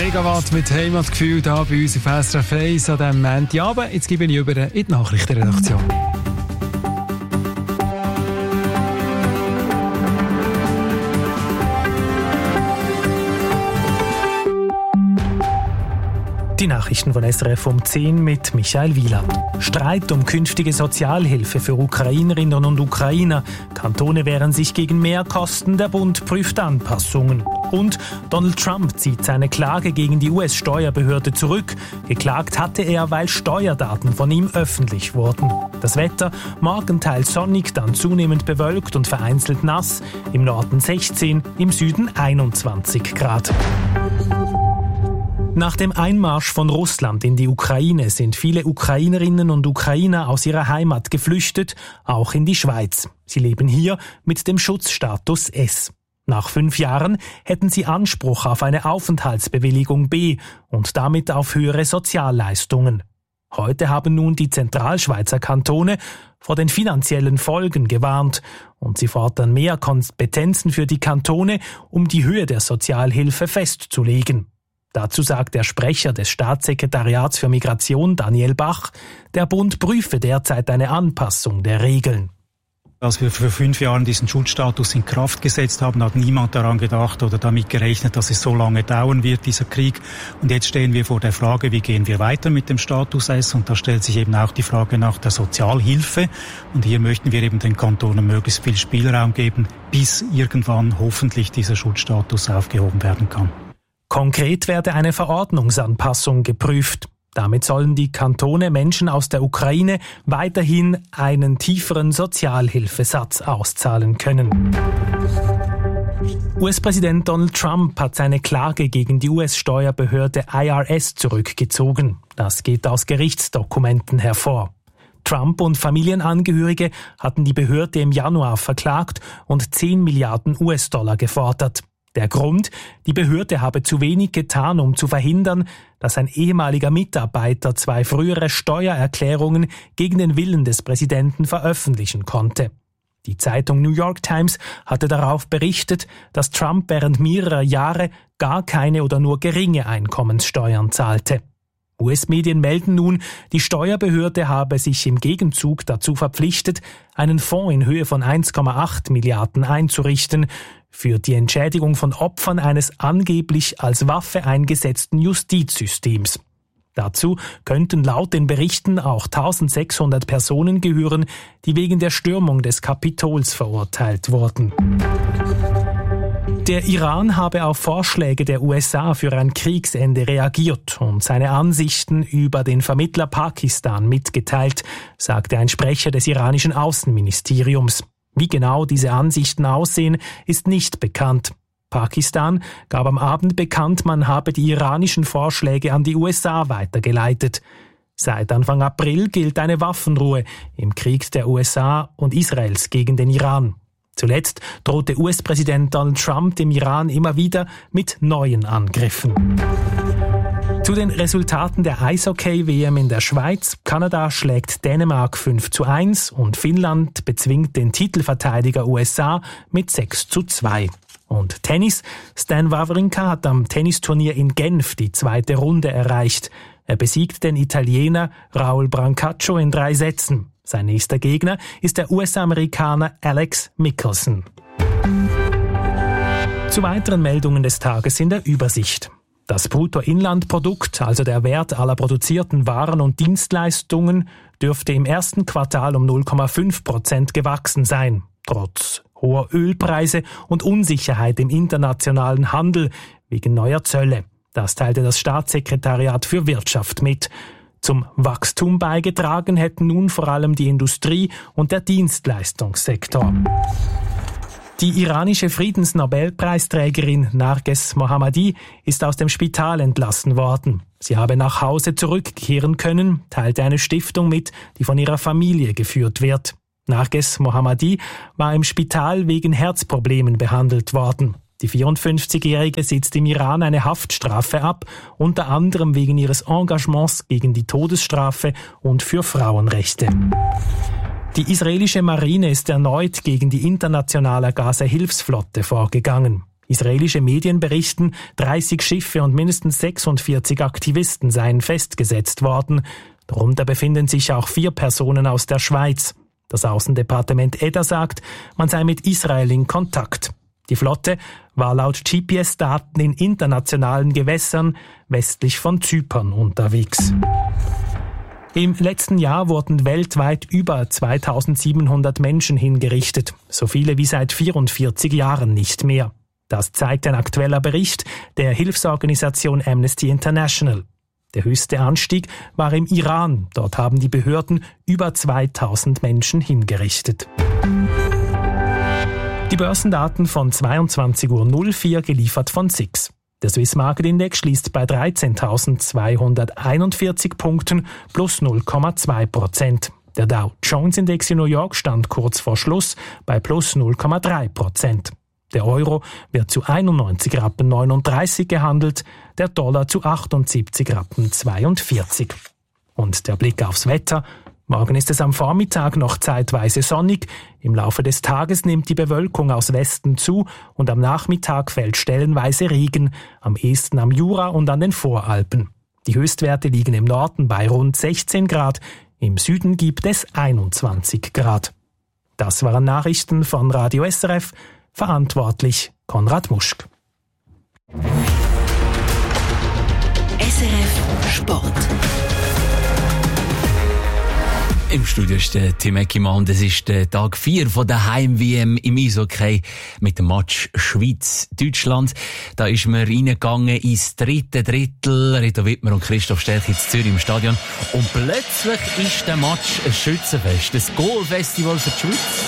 Megawatt mit Heimatgefühl hier bei uns auf SRF 1 an diesem Montagabend. Jetzt gebe ich über in die Nachrichtenredaktion. Die Nachrichten von SRF um 10 mit Michael Wieland. Streit um künftige Sozialhilfe für Ukrainerinnen und Ukrainer. Kantone wehren sich gegen Mehrkosten, der Bund prüft Anpassungen. Und Donald Trump zieht seine Klage gegen die US-Steuerbehörde zurück. Geklagt hatte er, weil Steuerdaten von ihm öffentlich wurden. Das Wetter, morgen teils sonnig, dann zunehmend bewölkt und vereinzelt nass. Im Norden 16, im Süden 21 Grad. Nach dem Einmarsch von Russland in die Ukraine sind viele Ukrainerinnen und Ukrainer aus ihrer Heimat geflüchtet, auch in die Schweiz. Sie leben hier mit dem Schutzstatus S. Nach 5 Jahren hätten sie Anspruch auf eine Aufenthaltsbewilligung B und damit auf höhere Sozialleistungen. Heute haben nun die Zentralschweizer Kantone vor den finanziellen Folgen gewarnt und sie fordern mehr Kompetenzen für die Kantone, um die Höhe der Sozialhilfe festzulegen. Dazu sagt der Sprecher des Staatssekretariats für Migration, Daniel Bach, der Bund prüfe derzeit eine Anpassung der Regeln. Als wir vor 5 Jahren diesen Schutzstatus in Kraft gesetzt haben, hat niemand daran gedacht oder damit gerechnet, dass es so lange dauern wird, dieser Krieg. Und jetzt stehen wir vor der Frage, wie gehen wir weiter mit dem Status S? Und da stellt sich eben auch die Frage nach der Sozialhilfe. Und hier möchten wir eben den Kantonen möglichst viel Spielraum geben, bis irgendwann hoffentlich dieser Schutzstatus aufgehoben werden kann. Konkret werde eine Verordnungsanpassung geprüft. Damit sollen die Kantone Menschen aus der Ukraine weiterhin einen tieferen Sozialhilfesatz auszahlen können. US-Präsident Donald Trump hat seine Klage gegen die US-Steuerbehörde IRS zurückgezogen. Das geht aus Gerichtsdokumenten hervor. Trump und Familienangehörige hatten die Behörde im Januar verklagt und 10 Milliarden US-Dollar gefordert. Der Grund? Die Behörde habe zu wenig getan, um zu verhindern, dass ein ehemaliger Mitarbeiter 2 frühere Steuererklärungen gegen den Willen des Präsidenten veröffentlichen konnte. Die Zeitung New York Times hatte darauf berichtet, dass Trump während mehrerer Jahre gar keine oder nur geringe Einkommenssteuern zahlte. US-Medien melden nun, die Steuerbehörde habe sich im Gegenzug dazu verpflichtet, einen Fonds in Höhe von 1,8 Milliarden einzurichten, für die Entschädigung von Opfern eines angeblich als Waffe eingesetzten Justizsystems. Dazu könnten laut den Berichten auch 1600 Personen gehören, die wegen der Stürmung des Kapitols verurteilt wurden. Der Iran habe auf Vorschläge der USA für ein Kriegsende reagiert und seine Ansichten über den Vermittler Pakistan mitgeteilt, sagte ein Sprecher des iranischen Außenministeriums. Wie genau diese Ansichten aussehen, ist nicht bekannt. Pakistan gab am Abend bekannt, man habe die iranischen Vorschläge an die USA weitergeleitet. Seit Anfang April gilt eine Waffenruhe im Krieg der USA und Israels gegen den Iran. Zuletzt drohte US-Präsident Donald Trump dem Iran immer wieder mit neuen Angriffen. Zu den Resultaten der Eishockey-WM in der Schweiz. Kanada schlägt Dänemark 5:1 und Finnland bezwingt den Titelverteidiger USA mit 6:2. Und Tennis. Stan Wawrinka hat am Tennisturnier in Genf die 2. Runde erreicht. Er besiegt den Italiener Raul Brancaccio in 3 Sätzen. Sein nächster Gegner ist der US-Amerikaner Alex Mickelson. Zu weiteren Meldungen des Tages in der Übersicht. Das Bruttoinlandprodukt, also der Wert aller produzierten Waren und Dienstleistungen, dürfte im ersten Quartal um 0,5% gewachsen sein, trotz hoher Ölpreise und Unsicherheit im internationalen Handel wegen neuer Zölle. Das teilte das Staatssekretariat für Wirtschaft mit. Zum Wachstum beigetragen hätten nun vor allem die Industrie und der Dienstleistungssektor. Die iranische Friedensnobelpreisträgerin Narges Mohammadi ist aus dem Spital entlassen worden. Sie habe nach Hause zurückkehren können, teilte eine Stiftung mit, die von ihrer Familie geführt wird. Narges Mohammadi war im Spital wegen Herzproblemen behandelt worden. Die 54-Jährige sitzt im Iran eine Haftstrafe ab, unter anderem wegen ihres Engagements gegen die Todesstrafe und für Frauenrechte. Die israelische Marine ist erneut gegen die internationale Gaza-Hilfsflotte vorgegangen. Israelische Medien berichten, 30 Schiffe und mindestens 46 Aktivisten seien festgesetzt worden. Darunter befinden sich auch 4 Personen aus der Schweiz. Das Außendepartement EDA sagt, man sei mit Israel in Kontakt. Die Flotte war laut GPS-Daten in internationalen Gewässern westlich von Zypern unterwegs. Im letzten Jahr wurden weltweit über 2700 Menschen hingerichtet, so viele wie seit 44 Jahren nicht mehr. Das zeigt ein aktueller Bericht der Hilfsorganisation Amnesty International. Der höchste Anstieg war im Iran. Dort haben die Behörden über 2000 Menschen hingerichtet. Die Börsendaten von 22.04 Uhr geliefert von SIX. Der Swiss Market Index schließt bei 13.241 Punkten plus 0,2%. Der Dow Jones Index in New York stand kurz vor Schluss bei plus 0,3%. Der Euro wird zu 91,39 Rappen gehandelt, der Dollar zu 78,42 Rappen. Und der Blick aufs Wetter. Morgen ist es am Vormittag noch zeitweise sonnig. Im Laufe des Tages nimmt die Bewölkung aus Westen zu und am Nachmittag fällt stellenweise Regen, am ehesten am Jura und an den Voralpen. Die Höchstwerte liegen im Norden bei rund 16 Grad, im Süden gibt es 21 Grad. Das waren Nachrichten von Radio SRF, verantwortlich Konrad Muschk. SRF Sport. Im Studio ist der Tim Eckimann und es ist der Tag 4 von der Heim-WM im Eishockey mit dem Match Schweiz-Deutschland. Da ist man reingegangen ins dritte Drittel. Reto Wittmer und Christoph Sterch in Zürich im Stadion. Und plötzlich ist der Match ein Schützenfest, ein Goal-Festival für die Schweiz.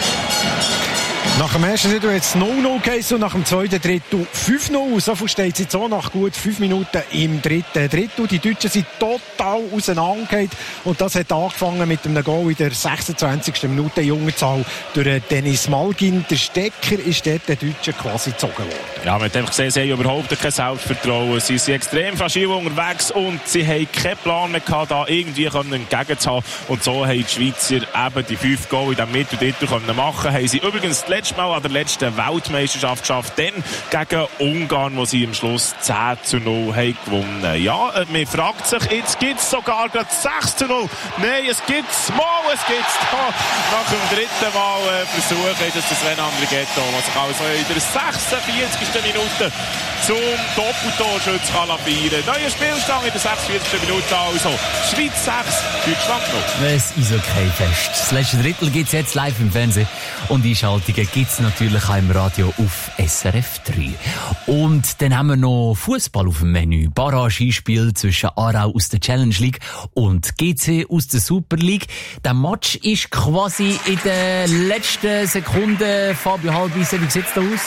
Nach dem ersten Drittel hat es 0-0 geheißen und nach dem zweiten Drittel 5-0. So viel steht es jetzt auch nach gut 5 Minuten im dritten Drittel. Die Deutschen sind total auseinandergegangen und das hat angefangen mit einem Goal in der 26. Minute in Unterzahl durch Dennis Malgin. Der Stecker ist dort den Deutschen quasi gezogen worden. Ja, man hat einfach gesehen, sie haben überhaupt kein Selbstvertrauen. Sie sind extrem fragil unterwegs und sie haben keinen Plan mehr gehabt, da irgendwie entgegenzuhaben. Und so haben die Schweizer eben die 5 Goal in diesem Mitteldrittel machen können. Haben sie übrigens das letzte Mal an der letzten Weltmeisterschaft geschafft, dann gegen Ungarn, wo sie am Schluss 10-0 haben gewonnen. Ja, man fragt sich, jetzt gibt es sogar gerade 6-0. Nein, es gibt's mal, es gibt's da. Nach dem dritten Mal versuchen, ist es das Sven Andrighetto, was sich also in der 46. Minute zum Doppeltorschütz feiern. Neuer Spielstand in der 46. Minute also. Schweiz 6, Deutschland 0. Das Eishockey-Fest. Das letzte Drittel gibt es jetzt live im Fernsehen und Einschaltungen gibt es natürlich auch im Radio auf SRF 3. Und dann haben wir noch Fußball auf dem Menü. Barrage-Einspiel zwischen Aarau aus der Challenge League und GC aus der Super League. Der Match ist quasi in der letzten Sekunde. Fabio Halbwieser, wie sieht es da aus?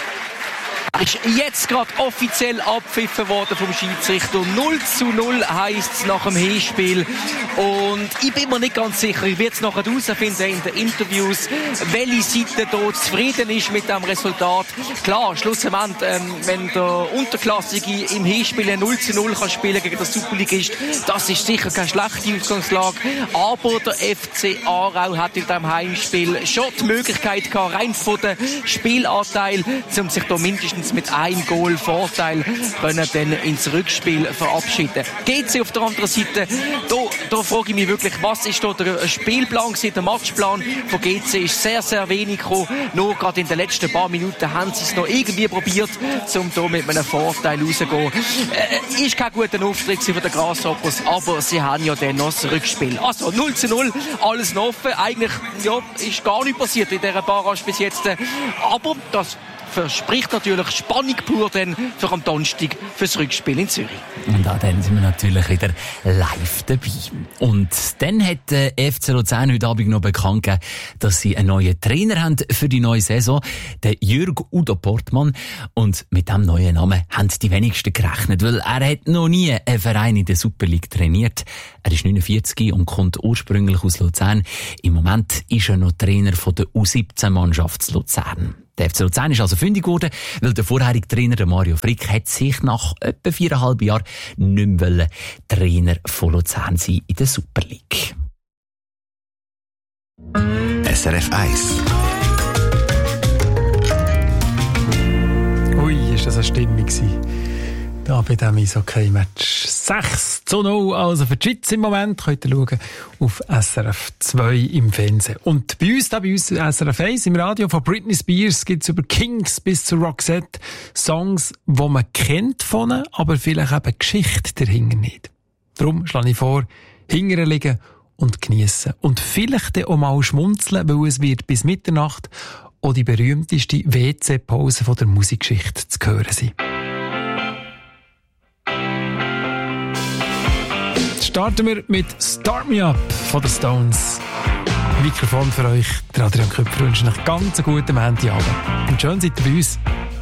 Ist jetzt gerade offiziell abgepfiffen worden vom Schiedsrichter. 0-0 heisst es nach dem Hinspiel. Und ich bin mir nicht ganz sicher, ich werde es nachher herausfinden in den Interviews, welche Seite hier zufrieden ist mit dem Resultat. Klar, schlussendlich, wenn der Unterklassige im Hinspiel 0-0 kann spielen gegen den Superligist, das ist sicher keine schlechte Ausgangslage. Aber der FC Aarau hat in diesem Heimspiel schon die Möglichkeit gehabt, rein von den Spielanteil, um sich da mindestens mit einem Goal Vorteil können dann ins Rückspiel verabschieden. GC auf der anderen Seite, da frage ich mich wirklich, was ist da der Spielplan gewesen, der Matchplan von GC ist sehr, sehr wenig gekommen. Nur gerade in den letzten paar Minuten haben sie es noch irgendwie probiert, um da mit einem Vorteil rauszugehen. Ist kein guter Auftritt von den Grasshoppers, aber sie haben ja dann noch das Rückspiel. Also 0-0, alles noch offen. Eigentlich ja, ist gar nichts passiert in dieser Barrage bis jetzt. Aber das verspricht natürlich Spannung pur dann für am Donnerstag fürs Rückspiel in Zürich. Und auch dann sind wir natürlich wieder live dabei. Und dann hat der FC Luzern heute Abend noch bekannt gegeben, dass sie einen neuen Trainer haben für die neue Saison, den Jürg Udo Portmann. Und mit diesem neuen Namen haben die wenigsten gerechnet, weil er hat noch nie einen Verein in der Super League trainiert. Er ist 49 und kommt ursprünglich aus Luzern. Im Moment ist er noch Trainer von der U17-Mannschaft Luzern. Der FC Luzern ist also fündig geworden, weil der vorherige Trainer, der Mario Frick, hat sich nach etwa 4,5 Jahren nicht mehr Trainer von Luzern sein in der Super League. SRF 1 war das eine Stimmung da bei diesem Eishockey-Match. 6:0, also für die Schweiz im Moment. Könnt ihr schauen auf SRF 2 im Fernsehen. Und bei uns SRF 1 im Radio, von Britney Spears gibt es über Kings bis zu Roxette Songs, die man kennt von ihnen, aber vielleicht eben die Geschichte dahinter nicht. Darum schlage ich vor, hingern liegen und geniessen. Und vielleicht auch mal schmunzeln, weil es wird bis Mitternacht auch die berühmteste WC-Pause von der Musikgeschichte zu hören sein. Starten wir mit Start Me Up von den Stones. Mikrofon für euch, der Adrian Köpfer, wünscht euch ganz einen guten Montagabend. Und schön seid ihr bei uns.